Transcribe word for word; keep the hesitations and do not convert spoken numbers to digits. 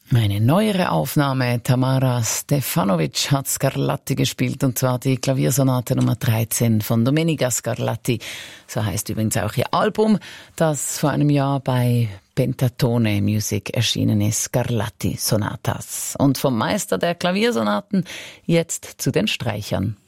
Eine neuere Aufnahme. Tamara Stefanovic hat Scarlatti gespielt, und zwar die Klaviersonate Nummer dreizehn von Domenica Scarlatti. So heißt übrigens auch ihr Album, das vor einem Jahr bei Pentatone Music erschienen ist, Scarlatti Sonatas. Und vom Meister der Klaviersonaten jetzt zu den Streichern.